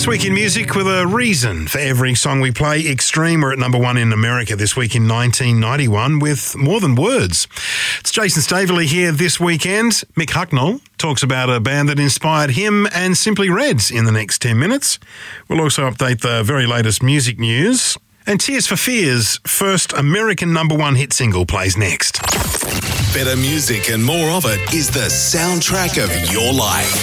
This Week in Music with a reason for every song we play. Extreme were at number one in America this week in 1991 with More Than Words. It's Jason Staveley here this weekend. Mick Hucknall talks about a band that inspired him and Simply Reds in the next 10 minutes. We'll also update the very latest music news. And Tears for Fears' first American number one hit single plays next. Better music and more of it is the soundtrack of your life.